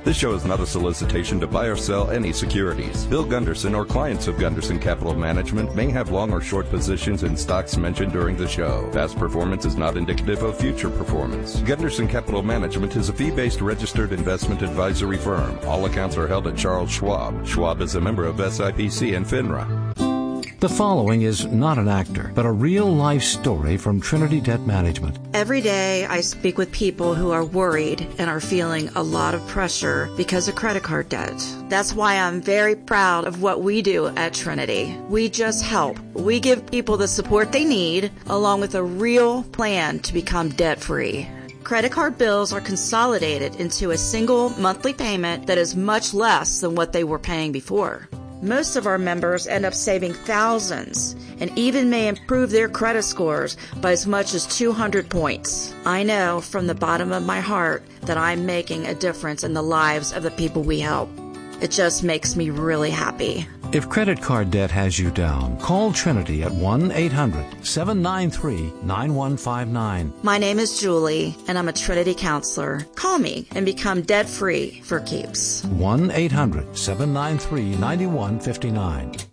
This show is not a solicitation to buy or sell any securities. Bill Gunderson or clients of Gunderson Capital Management may have long or short positions in stocks mentioned during the show. Past performance is not indicative of future performance. Gunderson Capital Management is a fee-based registered investment advisory firm. All accounts are held at Charles Schwab. Schwab is a member of SIPC and FINRA. The following is not an actor, but a real-life story from Trinity Debt Management. Every day I speak with people who are worried and are feeling a lot of pressure because of credit card debt. That's why I'm very proud of what we do at Trinity. We just help. We give people the support they need, along with a real plan to become debt-free. Credit card bills are consolidated into a single monthly payment that is much less than what they were paying before. Most of our members end up saving thousands and even may improve their credit scores by as much as 200 points. I know from the bottom of my heart that I'm making a difference in the lives of the people we help. It just makes me really happy. If credit card debt has you down, call Trinity at 1-800-793-9159. My name is Julie, and I'm a Trinity counselor. Call me and become debt-free for keeps. 1-800-793-9159.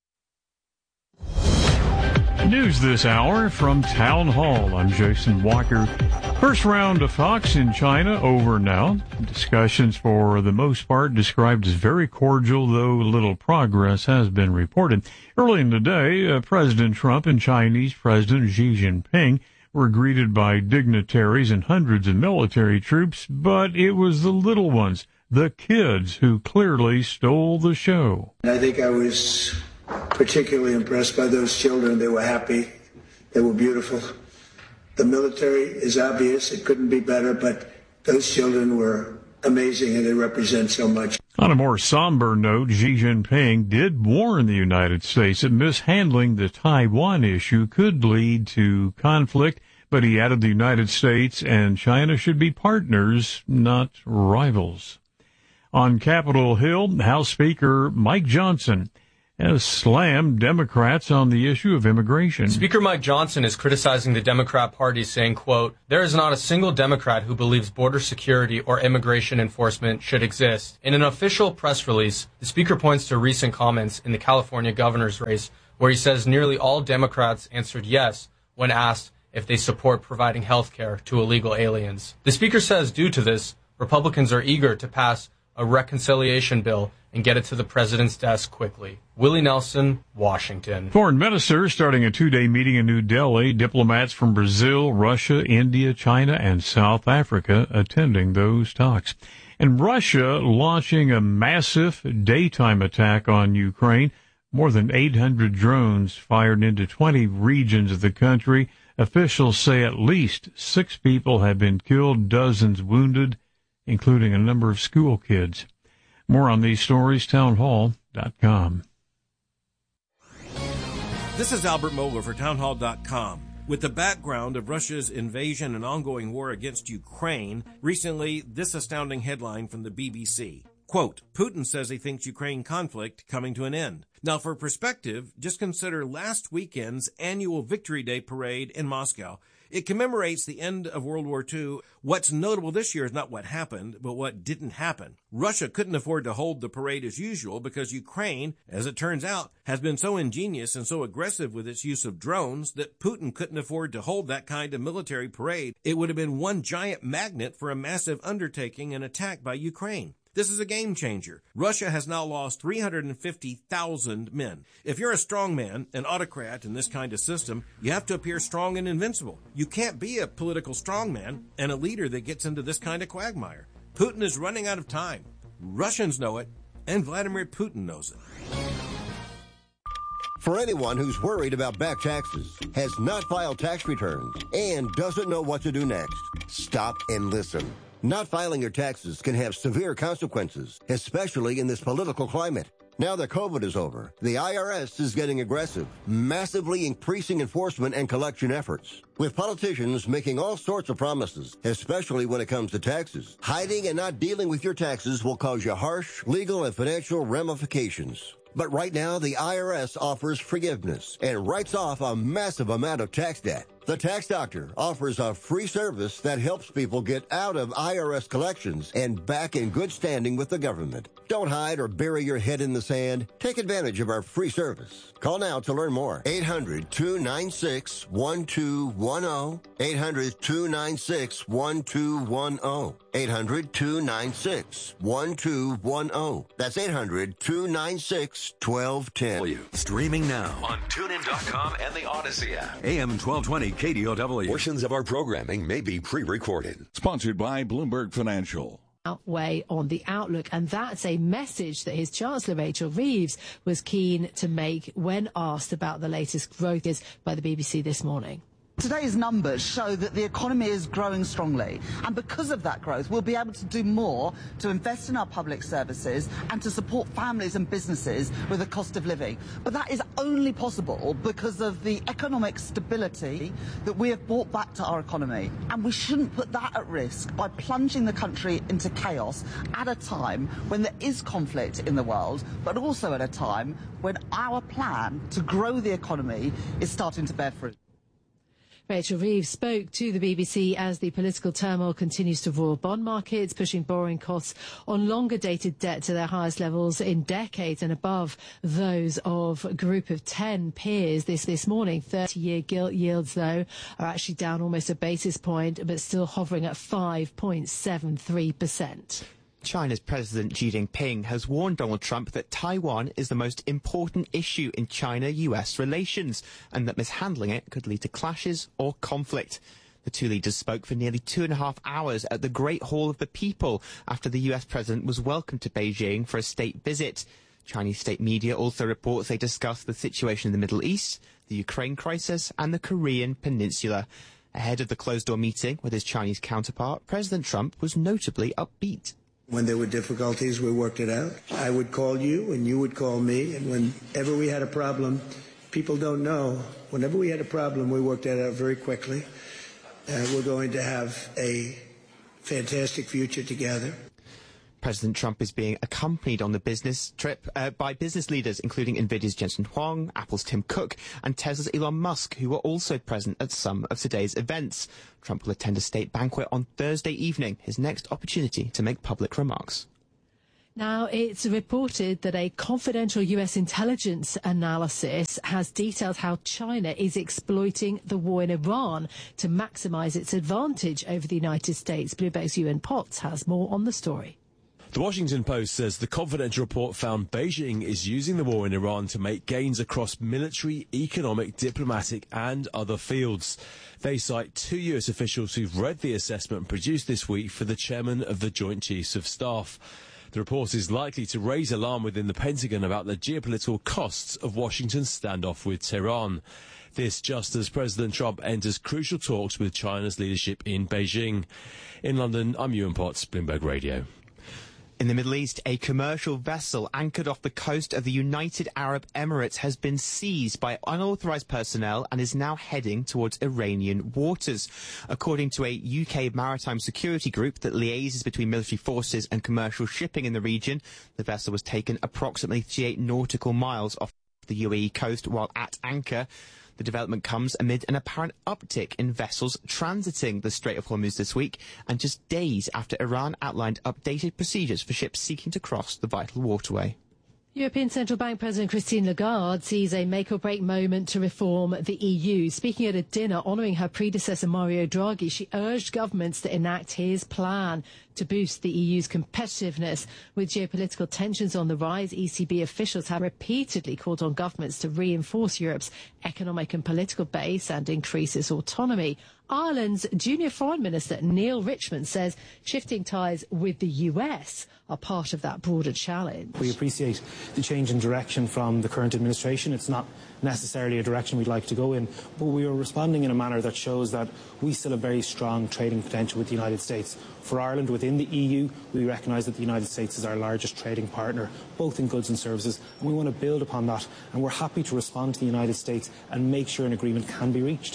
News this hour from Town Hall. I'm Jason Walker. First round of talks in China over now. Discussions for the most part described as very cordial, though little progress has been reported. Early in the day, President Trump and Chinese President Xi Jinping were greeted by dignitaries and hundreds of military troops, but it was the little ones, the kids, who clearly stole the show. I think I was particularly impressed by those children. They were happy. They were beautiful. The military is obvious. It couldn't be better, but those children were amazing, and they represent so much. On a more somber note, Xi Jinping did warn the United States that mishandling the Taiwan issue could lead to conflict, but he added the United States and China should be partners, not rivals. On Capitol Hill, House Speaker Mike Johnson has slammed Democrats on the issue of immigration. Speaker Mike Johnson is criticizing the Democrat Party, saying, quote, "There is not a single Democrat who believes border security or immigration enforcement should exist." In an official press release, the speaker points to recent comments in the California governor's race, where he says nearly all Democrats answered yes when asked if they support providing health care to illegal aliens. The speaker says due to this, Republicans are eager to pass a reconciliation bill and get it to the president's desk quickly. Willie Nelson, Washington. Foreign ministers starting a two-day meeting in New Delhi. Diplomats from Brazil, Russia, India, China, and South Africa attending those talks. And Russia launching a massive daytime attack on Ukraine. More than 800 drones fired into 20 regions of the country. Officials say at least 6 people have been killed, dozens wounded, including a number of school kids. More on these stories, townhall.com. This is Albert Mohler for townhall.com. With the background of Russia's invasion and ongoing war against Ukraine, recently this astounding headline from the BBC. Quote, Putin says he thinks Ukraine conflict coming to an end. Now, for perspective, just consider last weekend's annual Victory Day parade in Moscow. It commemorates the end of World War II. What's notable this year is not what happened, but what didn't happen. Russia couldn't afford to hold the parade as usual because Ukraine, as it turns out, has been so ingenious and so aggressive with its use of drones that Putin couldn't afford to hold that kind of military parade. It would have been one giant magnet for a massive undertaking and attack by Ukraine. This is a game changer. Russia has now lost 350,000 men. If you're a strong man, an autocrat in this kind of system, you have to appear strong and invincible. You can't be a political strongman and a leader that gets into this kind of quagmire. Putin is running out of time. Russians know it, and Vladimir Putin knows it. For anyone who's worried about back taxes, has not filed tax returns, and doesn't know what to do next, stop and listen. Not filing your taxes can have severe consequences, especially in this political climate. Now that COVID is over, the IRS is getting aggressive, massively increasing enforcement and collection efforts. With politicians making all sorts of promises, especially when it comes to taxes, hiding and not dealing with your taxes will cause you harsh legal and financial ramifications. But right now, the IRS offers forgiveness and writes off a massive amount of tax debt. The Tax Doctor offers a free service that helps people get out of IRS collections and back in good standing with the government. Don't hide or bury your head in the sand. Take advantage of our free service. Call now to learn more. 800-296-1210. 800-296-1210. 800-296-1210. That's 800-296-1210. Streaming now on TuneIn.com and the Odyssey app. AM 1220 KDOW. Portions of our programming may be pre-recorded. Sponsored by Bloomberg Financial. Outweigh on the outlook, and that's a message that his Chancellor Rachel Reeves was keen to make when asked about the latest growth by the BBC this morning. Today's numbers show that the economy is growing strongly, and because of that growth we'll be able to do more to invest in our public services and to support families and businesses with the cost of living. But that is only possible because of the economic stability that we have brought back to our economy, and we shouldn't put that at risk by plunging the country into chaos at a time when there is conflict in the world, but also at a time when our plan to grow the economy is starting to bear fruit. Rachel Reeves spoke to the BBC as the political turmoil continues to roil bond markets, pushing borrowing costs on longer-dated debt to their highest levels in decades and above those of a group of 10 peers this morning. 30-year gilt yields, though, are actually down almost a basis point, but still hovering at 5.73%. China's President Xi Jinping has warned Donald Trump that Taiwan is the most important issue in China-US relations and that mishandling it could lead to clashes or conflict. The two leaders spoke for nearly 2.5 hours at the Great Hall of the People after the US president was welcomed to Beijing for a state visit. Chinese state media also reports they discussed the situation in the Middle East, the Ukraine crisis and the Korean Peninsula. Ahead of the closed-door meeting with his Chinese counterpart, President Trump was notably upbeat. When there were difficulties, we worked it out. I would call you and you would call me, and whenever we had a problem, people don't know, whenever we had a problem, we worked that out very quickly. We're going to have a fantastic future together. President Trump is being accompanied on the business trip by business leaders, including Nvidia's Jensen Huang, Apple's Tim Cook, and Tesla's Elon Musk, who were also present at some of today's events. Trump will attend a state banquet on Thursday evening, his next opportunity to make public remarks. Now, it's reported that a confidential US intelligence analysis has detailed how China is exploiting the war in Iran to maximise its advantage over the United States. Bloomberg's Ewan Potts has more on the story. The Washington Post says the confidential report found Beijing is using the war in Iran to make gains across military, economic, diplomatic and other fields. They cite 2 US officials who've read the assessment produced this week for the chairman of the Joint Chiefs of Staff. The report is likely to raise alarm within the Pentagon about the geopolitical costs of Washington's standoff with Tehran. This just as President Trump enters crucial talks with China's leadership in Beijing. In London, I'm Ewan Potts, Bloomberg Radio. In the Middle East, a commercial vessel anchored off the coast of the United Arab Emirates has been seized by unauthorised personnel and is now heading towards Iranian waters. According to a UK maritime security group that liaises between military forces and commercial shipping in the region, the vessel was taken approximately 38 nautical miles off the UAE coast while at anchor. The development comes amid an apparent uptick in vessels transiting the Strait of Hormuz this week, and just days after Iran outlined updated procedures for ships seeking to cross the vital waterway. European Central Bank President Christine Lagarde sees a make-or-break moment to reform the EU. Speaking at a dinner honouring her predecessor Mario Draghi, she urged governments to enact his plan to boost the EU's competitiveness. With geopolitical tensions on the rise, ECB officials have repeatedly called on governments to reinforce Europe's economic and political base and increase its autonomy. Ireland's junior Foreign Minister Neil Richmond says shifting ties with the US are part of that broader challenge. We appreciate the change in direction from the current administration. It's not necessarily a direction we'd like to go in, but we are responding in a manner that shows that we still have very strong trading potential with the United States. For Ireland within the EU, we recognise that the United States is our largest trading partner, both in goods and services, and we want to build upon that, and we're happy to respond to the United States and make sure an agreement can be reached.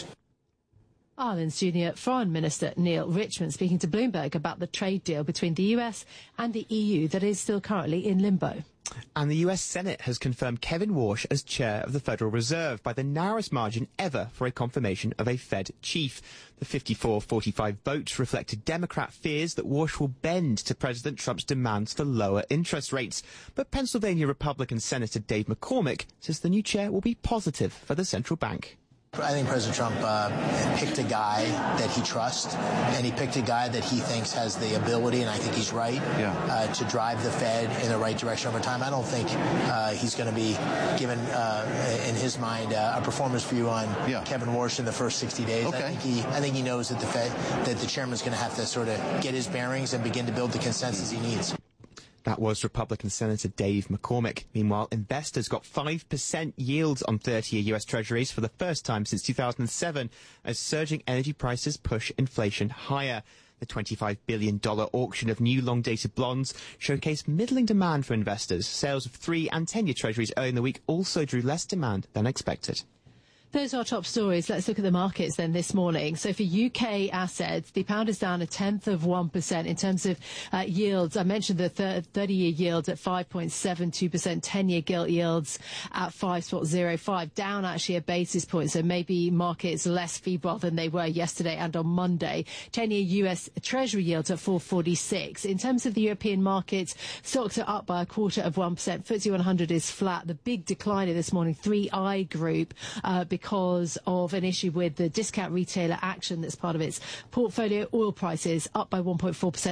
Ireland's junior Foreign Minister Neil Richmond speaking to Bloomberg about the trade deal between the US and the EU that is still currently in limbo. And the US Senate has confirmed Kevin Warsh as chair of the Federal Reserve by the narrowest margin ever for a confirmation of a Fed chief. The 54-45 vote reflected Democrat fears that Warsh will bend to President Trump's demands for lower interest rates. But Pennsylvania Republican Senator Dave McCormick says the new chair will be positive for the central bank. I think President Trump picked a guy that he trusts, and he picked a guy that he thinks has the ability, and I think he's right, to drive the Fed in the right direction over time. I don't think he's going to be given, in his mind, a performance review on Kevin Warsh in the first 60 days. Okay. I think he knows that the chairman's going to have to sort of get his bearings and begin to build the consensus he needs. That was Republican Senator Dave McCormick. Meanwhile, investors got 5% yields on 30-year US Treasuries for the first time since 2007 as surging energy prices push inflation higher. The $25 billion auction of new long-dated bonds showcased middling demand for investors. Sales of 3- and 10-year Treasuries early in the week also drew less demand than expected. Those are our top stories. Let's look at the markets then this morning. So for UK assets, the pound is down 0.1% in terms of yields. I mentioned the 30-year yields at 5.72%, 10-year gilt yields at 5.05, down actually a basis point. So maybe markets less febrile than they were yesterday and on Monday. 10-year US Treasury yields at 4.46. In terms of the European markets, stocks are up by 0.25%. FTSE 100 is flat. The big decliner this morning, 3i Group, because of an issue with the discount retailer Action that's part of its portfolio. Oil prices up by 1.4%,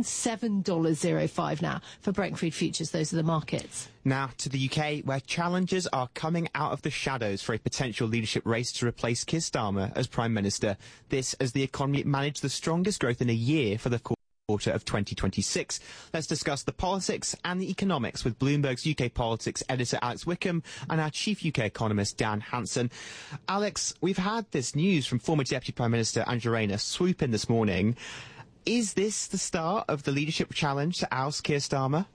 $107.05 now for Brent crude futures. Those are the markets. Now to the UK, where challengers are coming out of the shadows for a potential leadership race to replace Keir Starmer as Prime Minister. This as the economy managed the strongest growth in a year for the quarter of 2026. Let's discuss the politics and the economics with Bloomberg's UK politics editor Alex Wickham and our chief UK economist Dan Hansen. Alex, we've had this news from former Deputy Prime Minister Angela Rayner swoop in this morning. Is this the start of the leadership challenge to oust Keir Starmer?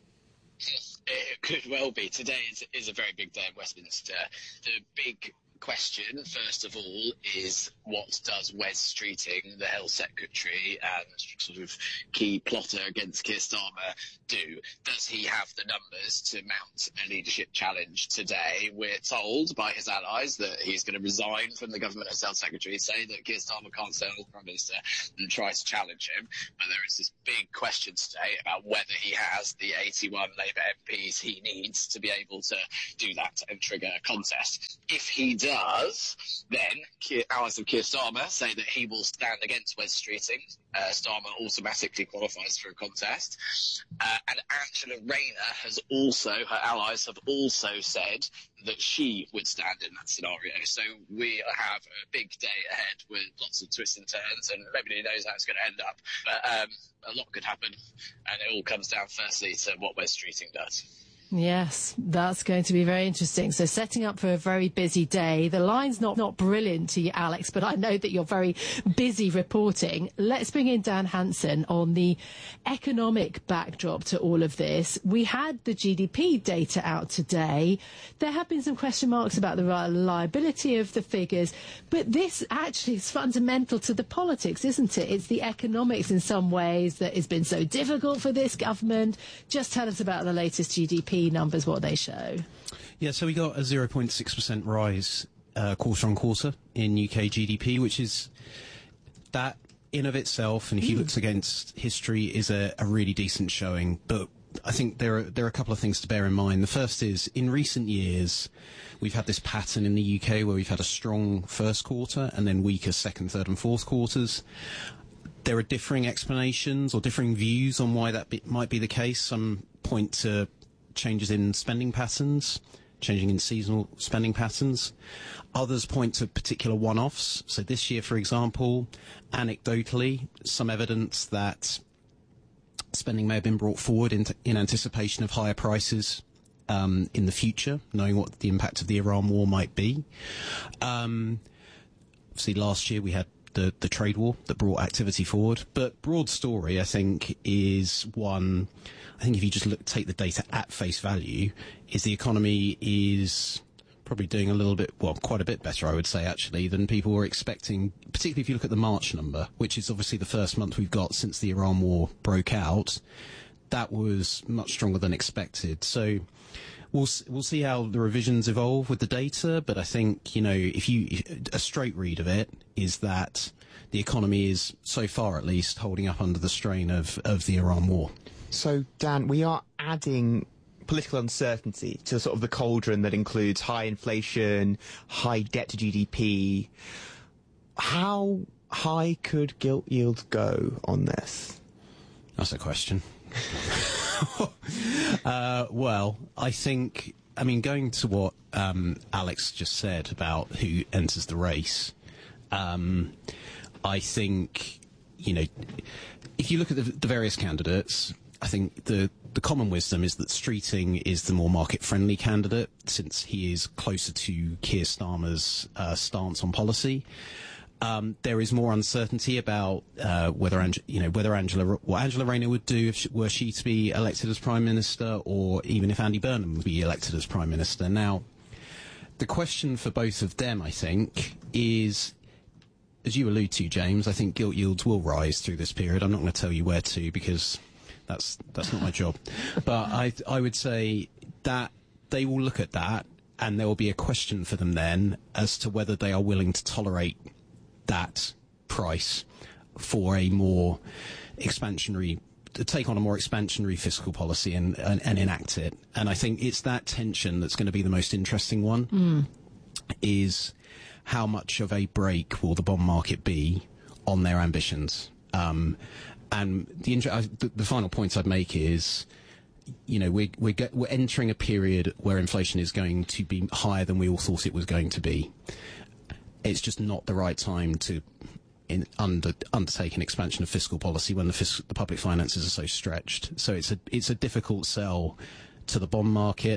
It could well be. Today is a very big day in Westminster. The big question, first of all, is what does Wes Streeting, the Health Secretary and sort of key plotter against Keir Starmer, do? Does he have the numbers to mount a leadership challenge today? We're told by his allies that he's going to resign from the government as Health Secretary, say that Keir Starmer can't stay as Prime Minister and try to challenge him. But there is this big question today about whether he has the 81 Labour MPs he needs to be able to do that and trigger a contest. If he does, then allies of Keir Starmer say that he will stand against Wes Streeting. Starmer automatically qualifies for a contest. And Angela Rayner her allies have also said that she would stand in that scenario. So we have a big day ahead with lots of twists and turns, and nobody knows how it's going to end up. But a lot could happen, and it all comes down firstly to what Wes Streeting does. Yes, that's going to be very interesting. So setting up for a very busy day. The line's not brilliant to you, Alex, but I know that you're very busy reporting. Let's bring in Dan Hansen on the economic backdrop to all of this. We had the GDP data out today. There have been some question marks about the reliability of the figures, but this actually is fundamental to the politics, isn't it? It's the economics in some ways that has been so difficult for this government. Just tell us about the latest GDP numbers, what they show. Yeah, so we got a 0.6% rise quarter on quarter in UK GDP, which is that in of itself, and if you look against history, is a really decent showing. But I think there are a couple of things to bear in mind. The first is, in recent years, we've had this pattern in the UK where we've had a strong first quarter and then weaker second, third and fourth quarters. There are differing explanations or differing views on why that might be the case. Some point to changes in spending patterns, changing in seasonal spending patterns. Others point to particular one-offs. So this year, for example, anecdotally, some evidence that spending may have been brought forward in anticipation of higher prices in the future, knowing what the impact of the Iran war might be. Obviously, last year we had the trade war that brought activity forward. But broad story, I think, is one. I think if you just take the data at face value, is the economy is probably doing quite a bit better, I would say, actually, than people were expecting, particularly if you look at the March number, which is obviously the first month we've got since the Iran war broke out. that was much stronger than expected. So we'll see how the revisions evolve with the data, but I think, a straight read of it is that the economy is, so far at least, holding up under the strain of the Iran war. So, Dan, we are adding political uncertainty to sort of the cauldron that includes high inflation, high debt to GDP. How high could gilt yields go on this? That's a question. Well, I think, going to what Alex just said about who enters the race, I think, if you look at the various candidates, I think the common wisdom is that Streeting is the more market-friendly candidate, since he is closer to Keir Starmer's stance on policy. There is more uncertainty about what Angela Rayner would do were she to be elected as Prime Minister, or even if Andy Burnham would be elected as Prime Minister. Now, the question for both of them, I think, is, as you allude to, James, I think gilt yields will rise through this period. I'm not going to tell you where to, because that's not my job. But I would say that they will look at that, and there will be a question for them then as to whether they are willing to tolerate that price for a more expansionary, to take on a more expansionary fiscal policy and enact it. And I think it's that tension that's going to be the most interesting one, is how much of a break will the bond market be on their ambitions? And the final point I'd make is, we're entering a period where inflation is going to be higher than we all thought it was going to be. It's just not the right time to undertake an expansion of fiscal policy when the public finances are so stretched. So it's a difficult sell to the bond market.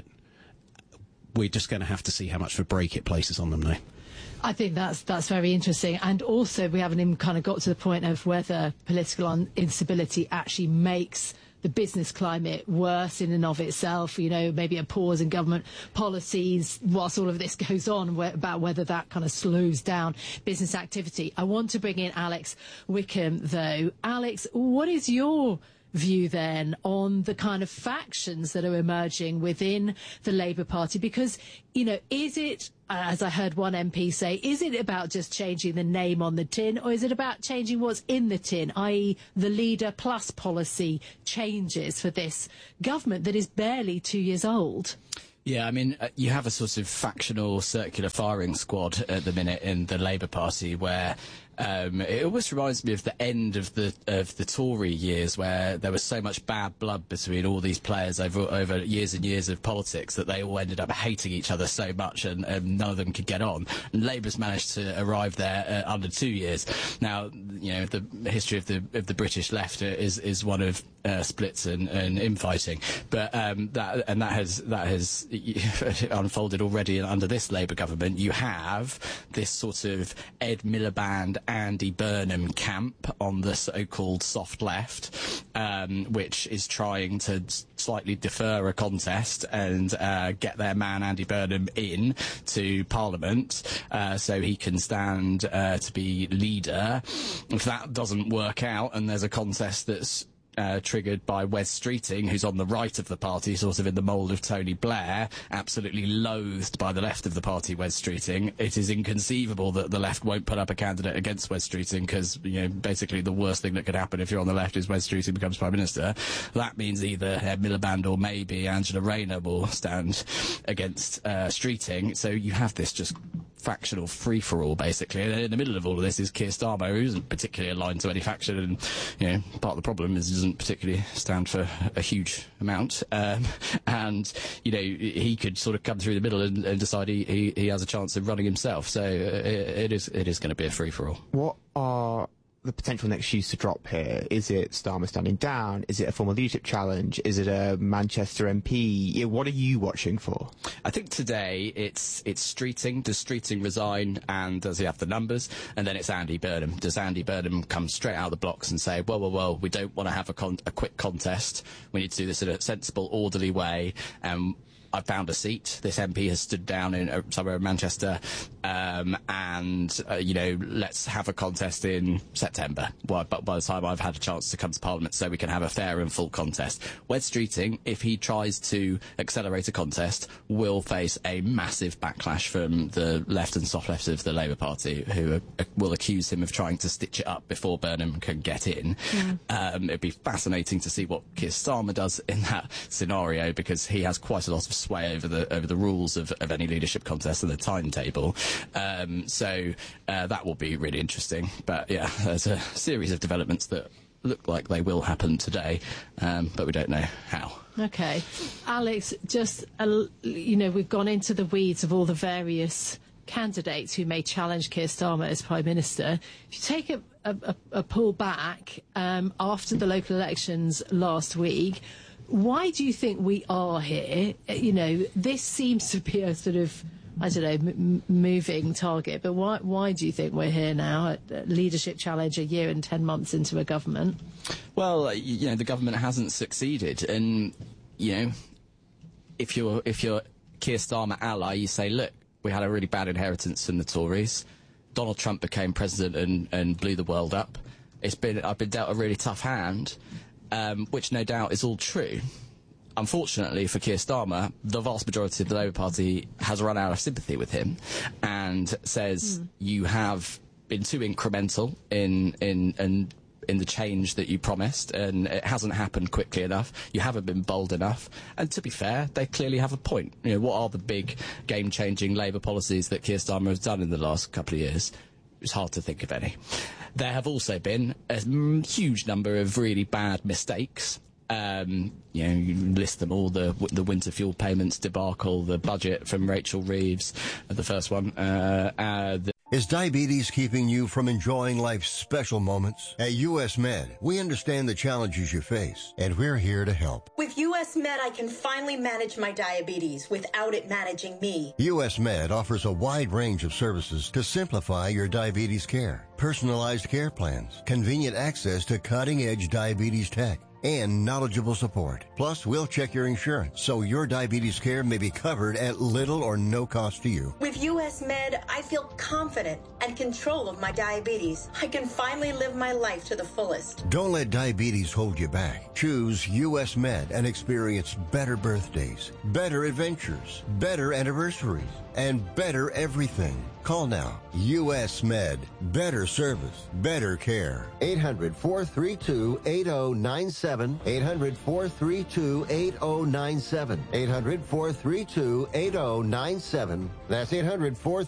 We're just going to have to see how much of a break it places on them now. I think that's very interesting. And also, we haven't even kind of got to the point of whether political instability actually makes the business climate worse in and of itself, maybe a pause in government policies whilst all of this goes on, about whether that kind of slows down business activity. I want to bring in Alex Wickham, though. Alex, what is your view then on the kind of factions that are emerging within the Labour Party? Because, is it, as I heard one MP say, is it about just changing the name on the tin, or is it about changing what's in the tin, i.e. the leader plus policy changes for this government that is barely 2 years old? Yeah, you have a sort of factional circular firing squad at the minute in the Labour Party where it almost reminds me of the end of the Tory years, where there was so much bad blood between all these players over years and years of politics that they all ended up hating each other so much, and none of them could get on. And Labour's managed to arrive there under 2 years. Now, the history of the British left is one of splits and infighting, but that has unfolded already under this Labour government. You have this sort of Ed Miliband, Andy Burnham camp on the so-called soft left, which is trying to slightly defer a contest and get their man Andy Burnham in to Parliament so he can stand to be leader. If that doesn't work out and there's a contest that's triggered by Wes Streeting, who's on the right of the party, sort of in the mould of Tony Blair, absolutely loathed by the left of the party, Wes Streeting. It is inconceivable that the left won't put up a candidate against Wes Streeting, because, basically the worst thing that could happen if you're on the left is Wes Streeting becomes Prime Minister. That means either Miliband or maybe Angela Rayner will stand against Streeting. So you have this just factional free-for-all, basically. And in the middle of all of this is Keir Starmer, who isn't particularly aligned to any faction, and part of the problem is he doesn't particularly stand for a huge amount. And he could sort of come through the middle and decide he has a chance of running himself. So it is going to be a free-for-all. What are the potential next shoes to drop here? Is it Starmer standing down? Is it a formal leadership challenge? Is it a Manchester MP? What are you watching for? I think today it's Streeting. Does Streeting resign, and does he have the numbers? And then it's Andy Burnham. Does Andy Burnham come straight out of the blocks and say, well, we don't want to have a quick contest. We need to do this in a sensible, orderly way. I found a seat. This MP has stood down in somewhere in Manchester let's have a contest in September. But by the time I've had a chance to come to Parliament, so we can have a fair and full contest. Wes Streeting, if he tries to accelerate a contest, will face a massive backlash from the left and soft left of the Labour Party, who will accuse him of trying to stitch it up before Burnham can get in. It'd be fascinating to see what Keir Starmer does in that scenario, because he has quite a lot of sway over the rules of any leadership contest and the timetable. So that will be really interesting. But yeah, there's a series of developments that look like they will happen today, but we don't know how. Okay. Alex, just, we've gone into the weeds of all the various candidates who may challenge Keir Starmer as Prime Minister. If you take a pull back after the local elections last week, why do you think we are here? This seems to be a sort of, I don't know, moving target, but why do you think we're here now, a leadership challenge a year and 10 months into a government? Well, the government hasn't succeeded, and, if you're Keir Starmer ally, you say, look, we had a really bad inheritance from the Tories. Donald Trump became president and blew the world up. I've been dealt a really tough hand, which no doubt is all true. Unfortunately for Keir Starmer, the vast majority of the Labour Party has run out of sympathy with him and says you have been too incremental in the change that you promised, and it hasn't happened quickly enough. You haven't been bold enough. And to be fair, they clearly have a point. What are the big game-changing Labour policies that Keir Starmer has done in the last couple of years? It's hard to think of any. There have also been a huge number of really bad mistakes. You list them all, the winter fuel payments debacle, the budget from Rachel Reeves, the first one. Is diabetes keeping you from enjoying life's special moments? At US Med, we understand the challenges you face, and we're here to help. With US Med, I can finally manage my diabetes without it managing me. US Med offers a wide range of services to simplify your diabetes care. Personalized care plans, convenient access to cutting-edge diabetes tech, and knowledgeable support. Plus, we'll check your insurance so your diabetes care may be covered at little or no cost to you. With US Med, I feel confident and control of my diabetes. I can finally live my life to the fullest. Don't let diabetes hold you back. Choose US Med and experience better birthdays, better adventures, better anniversaries, and better everything. Call now. US Med. Better service. Better care. 800-432-8097. 800-432-8097. 800-432-8097. That's 800-432-8097.